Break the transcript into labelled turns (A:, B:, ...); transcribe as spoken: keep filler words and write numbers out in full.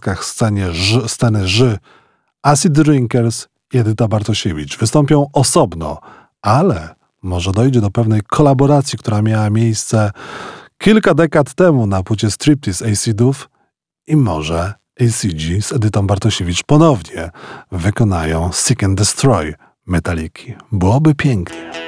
A: obrazkach scenie ż, sceny Ż Acid Drinkers i Edyta Bartosiewicz. Wystąpią osobno, ale może dojdzie do pewnej kolaboracji, która miała miejsce kilka dekad temu na płycie Striptease Acidów i może A C G z Edytą Bartosiewicz ponownie wykonają Seek and Destroy Metaliki. Byłoby pięknie.